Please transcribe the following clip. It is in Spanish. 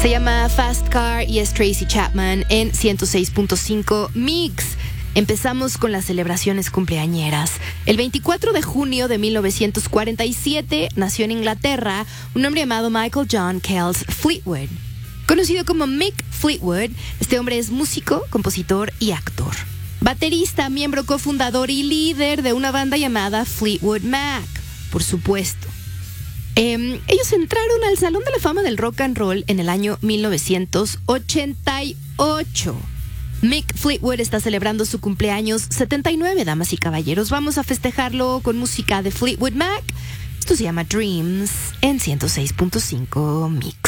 Se llama Fast Car y es Tracy Chapman en 106.5 Mix. Empezamos con las celebraciones cumpleañeras. El 24 de junio de 1947 nació en Inglaterra un hombre llamado Michael John Kells Fleetwood. Conocido como Mick Fleetwood, este hombre es músico, compositor y actor. Baterista, miembro cofundador y líder de una banda llamada Fleetwood Mac, por supuesto. Ellos entraron al Salón de la Fama del Rock and Roll en el año 1988. Mick Fleetwood está celebrando su cumpleaños 79, damas y caballeros. Vamos a festejarlo con música de Fleetwood Mac. Esto se llama Dreams en 106.5 Mix.